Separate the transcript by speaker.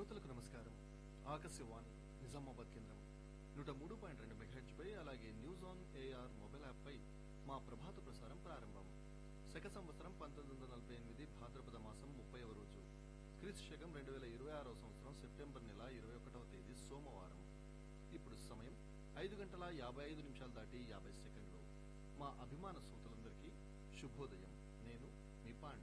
Speaker 1: శ్రోతలకు నమస్కారం. ఆకాశవాణి నిజామాబాద్ కేంద్రం 103.2 మెగాహెర్ట్జ్ పై అలాగే news on AR mobile app పై మా ప్రభాత ప్రసారం ప్రారంభం. శక సంవత్సరం 1948 భాద్రపద మాసం 30వ రోజు, క్రీస్తు శకం 2026వ సంవత్సరం సెప్టెంబర్ నెల 21వ తేదీ సోమవారం. ఇప్పుడు సమయం 5:55 దాటి 50 సెకండ్లు. మా అభిమాన శ్రోతలందరికీ శుభోదయం.